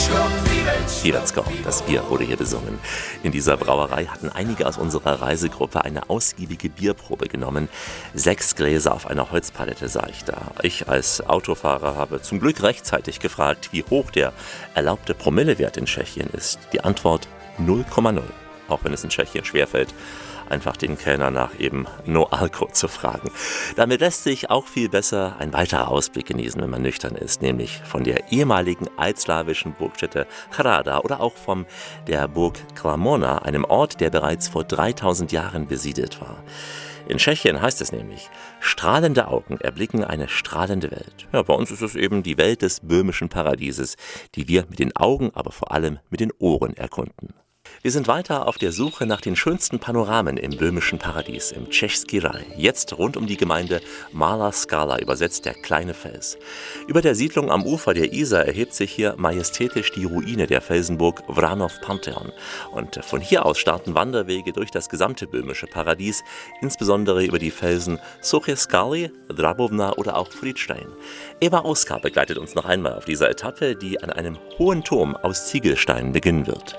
Sievertskov, das Bier wurde hier besungen. In dieser Brauerei hatten einige aus unserer Reisegruppe eine ausgiebige Bierprobe genommen. 6 Gläser auf einer Holzpalette sah ich da. Ich als Autofahrer habe zum Glück rechtzeitig gefragt, wie hoch der erlaubte Promillewert in Tschechien ist. Die Antwort 0,0. Auch wenn es in Tschechien schwerfällt, einfach den Kellner nach eben No Alko zu fragen. Damit lässt sich auch viel besser ein weiterer Ausblick genießen, wenn man nüchtern ist, nämlich von der ehemaligen altslawischen Burgstätte Hrada oder auch von der Burg Klamona, einem Ort, der bereits vor 3000 Jahren besiedelt war. In Tschechien heißt es nämlich, strahlende Augen erblicken eine strahlende Welt. Ja, bei uns ist es eben die Welt des böhmischen Paradieses, die wir mit den Augen, aber vor allem mit den Ohren erkunden. Wir sind weiter auf der Suche nach den schönsten Panoramen im böhmischen Paradies, im Český Raj. Jetzt rund um die Gemeinde Malá Skala, übersetzt der kleine Fels. Über der Siedlung am Ufer der Isar erhebt sich hier majestätisch die Ruine der Felsenburg Vranov Pantheon. Und von hier aus starten Wanderwege durch das gesamte böhmische Paradies, insbesondere über die Felsen Suché Skaly, Drabovna oder auch Friedstein. Eva Oskar begleitet uns noch einmal auf dieser Etappe, die an einem hohen Turm aus Ziegelsteinen beginnen wird.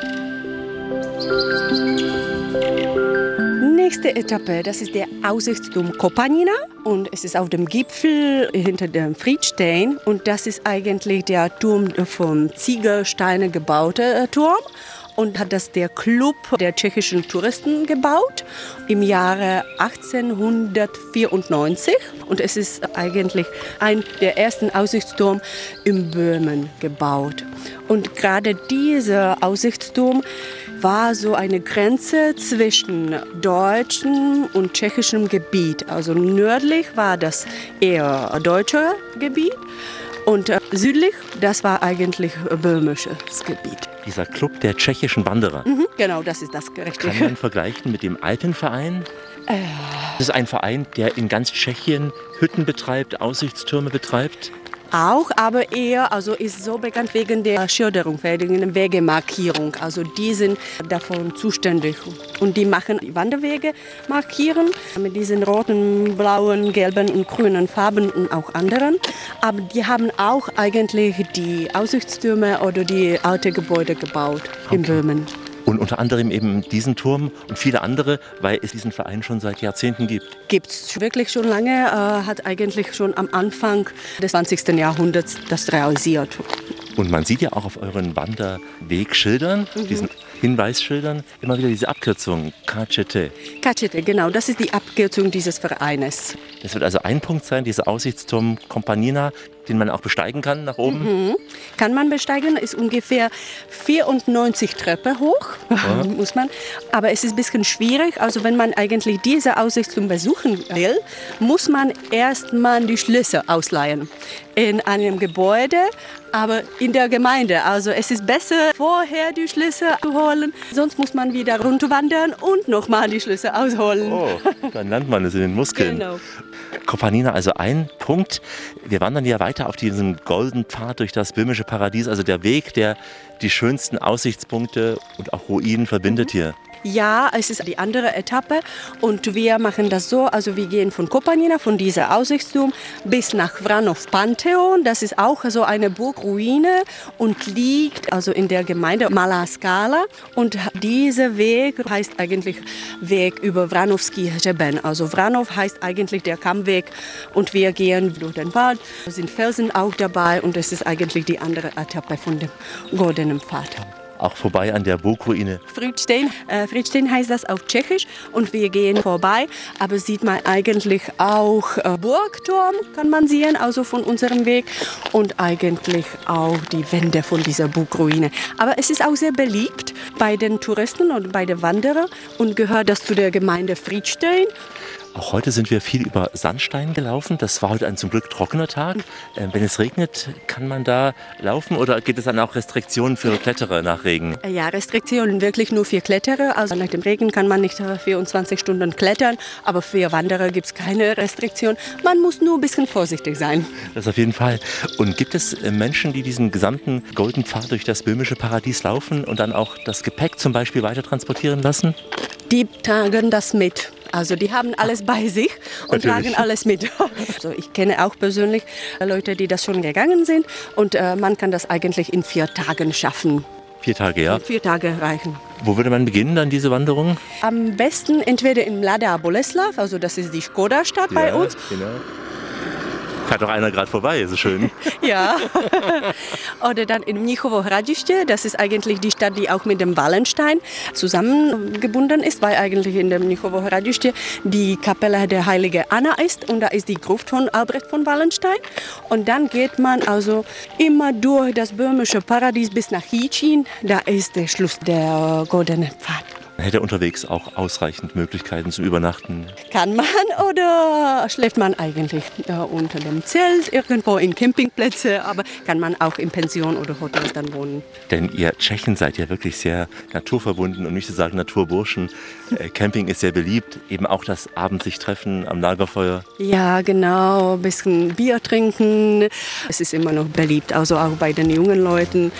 Nächste Etappe, das ist der Aussichtsturm Kopanina und es ist auf dem Gipfel hinter dem Friedstein und das ist eigentlich der Turm vom Ziegelsteinen gebaute Turm. Und hat das der Club der tschechischen Touristen gebaut im Jahre 1894. Und es ist eigentlich ein der ersten Aussichtsturm in Böhmen gebaut. Und gerade dieser Aussichtsturm war so eine Grenze zwischen deutschem und tschechischem Gebiet. Also nördlich war das eher deutsche Gebiet. Und südlich, das war eigentlich böhmisches Gebiet. Dieser Club der tschechischen Wanderer. Genau, das ist das Richtige. Kann man vergleichen mit dem Alpenverein? Das ist ein Verein, der in ganz Tschechien Hütten betreibt, Aussichtstürme betreibt. Auch, aber eher ist so bekannt wegen der Schilderung, wegen der Wegemarkierung. Also die sind davon zuständig. Und die machen die Wanderwege markieren mit diesen roten, blauen, gelben und grünen Farben und auch anderen. Aber die haben auch eigentlich die Aussichtstürme oder die alten Gebäude gebaut in Böhmen. Und unter anderem eben diesen Turm und viele andere, weil es diesen Verein schon seit Jahrzehnten gibt. Gibt es wirklich schon lange, hat eigentlich schon am Anfang des 20. Jahrhunderts das realisiert. Und man sieht ja auch auf euren Wanderwegschildern, diesen Hinweisschildern, immer wieder diese Abkürzung KCT. KCT, genau, das ist die Abkürzung dieses Vereines. Das wird also ein Punkt sein, dieser Aussichtsturm Kopanina, den man auch besteigen kann nach oben? Kann man besteigen, ist ungefähr 94 Treppen hoch, muss man. Aber es ist ein bisschen schwierig, also wenn man eigentlich diese Aussichtsturm besuchen will, muss man erstmal die Schlüssel ausleihen. In einem Gebäude, aber in der Gemeinde. Also es ist besser, vorher die Schlüssel zu holen, sonst muss man wieder runterwandern und nochmal die Schlüssel ausholen. Oh, dann lernt man es in den Muskeln. Genau. Kopanina, also ein Punkt. Wir wandern ja weiter auf diesem goldenen Pfad durch das böhmische Paradies, also der Weg, der die schönsten Aussichtspunkte und auch Ruinen verbindet hier. Ja, es ist die andere Etappe und wir machen das so, also wir gehen von Kopanina, von dieser Aussichtsturm, bis nach Vranov Pantheon. Das ist auch so eine Burgruine und liegt also in der Gemeinde Malá Skala. Und dieser Weg heißt eigentlich Weg über Vranovský hřeben. Also Vranov heißt eigentlich der Kammweg und wir gehen durch den Wald. Es sind Felsen auch dabei und es ist eigentlich die andere Etappe von dem goldenen Pfad. Auch vorbei an der Burgruine. Friedstein. Friedstein heißt das auf Tschechisch und wir gehen vorbei, aber sieht man eigentlich auch Burgturm, kann man sehen, also von unserem Weg und eigentlich auch die Wände von dieser Burgruine. Aber es ist auch sehr beliebt bei den Touristen und bei den Wanderern und gehört das zu der Gemeinde Friedstein. Auch heute sind wir viel über Sandstein gelaufen. Das war heute ein zum Glück trockener Tag. Wenn es regnet, kann man da laufen oder gibt es dann auch Restriktionen für Kletterer nach Regen? Ja, Restriktionen wirklich nur für Kletterer. Also nach dem Regen kann man nicht 24 Stunden klettern, aber für Wanderer gibt es keine Restriktion. Man muss nur ein bisschen vorsichtig sein. Das auf jeden Fall. Und gibt es Menschen, die diesen gesamten goldenen Pfad durch das böhmische Paradies laufen und dann auch das Gepäck zum Beispiel weiter transportieren lassen? Die tragen das mit. Also die haben alles bei sich und tragen alles mit. Also ich kenne auch persönlich Leute, die das schon gegangen sind und man kann das eigentlich in 4 Tagen schaffen. 4 Tage, ja? 4 Tage reichen. Wo würde man beginnen dann diese Wanderung? Am besten entweder in Mladá Boleslav, also das ist die Škoda-Stadt bei uns. Genau. Fährt doch einer gerade vorbei, ist schön. Ja. Oder dann in Mnichovo Hradiště, das ist eigentlich die Stadt, die auch mit dem Wallenstein zusammengebunden ist, weil eigentlich in dem Mnichovo Hradiště die Kapelle der Heiligen Anna ist und da ist die Gruft von Albrecht von Wallenstein. Und dann geht man also immer durch das böhmische Paradies bis nach Jičín, da ist der Schluss der Goldene Pfad. Hätte unterwegs auch ausreichend Möglichkeiten zu übernachten? Kann man oder schläft man eigentlich unter dem Zelt, irgendwo in Campingplätze, aber kann man auch in Pension oder Hotels dann wohnen. Denn ihr Tschechen seid ja wirklich sehr naturverbunden, um nicht zu sagen Naturburschen. Camping ist sehr beliebt, eben auch das Abend sich treffen am Lagerfeuer. Ja, genau, ein bisschen Bier trinken. Es ist immer noch beliebt, also auch bei den jungen Leuten.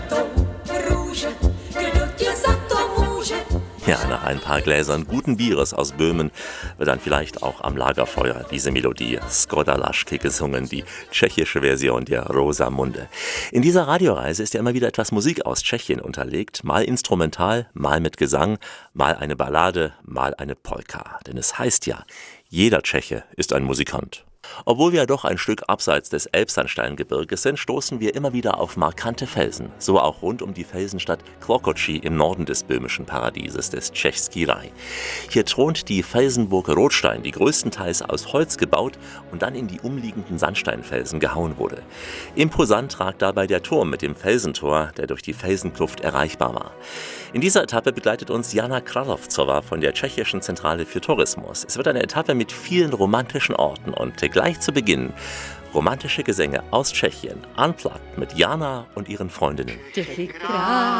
Ja, nach ein paar Gläsern guten Bieres aus Böhmen wird dann vielleicht auch am Lagerfeuer diese Melodie Škoda Lašky gesungen, die tschechische Version der Rosamunde. In dieser Radioreise ist ja immer wieder etwas Musik aus Tschechien unterlegt, mal instrumental, mal mit Gesang, mal eine Ballade, mal eine Polka. Denn es heißt ja, jeder Tscheche ist ein Musikant. Obwohl wir ja doch ein Stück abseits des Elbsandsteingebirges sind, stoßen wir immer wieder auf markante Felsen. So auch rund um die Felsenstadt Klokocí im Norden des böhmischen Paradieses, des Český Raj. Hier thront die Felsenburg Rotstein, die größtenteils aus Holz gebaut und dann in die umliegenden Sandsteinfelsen gehauen wurde. Imposant ragt dabei der Turm mit dem Felsentor, der durch die Felsenkluft erreichbar war. In dieser Etappe begleitet uns Jana Kralowcowa von der Tschechischen Zentrale für Tourismus. Es wird eine Etappe mit vielen romantischen Orten und gleich zu Beginn romantische Gesänge aus Tschechien, unplugged mit Jana und ihren Freundinnen.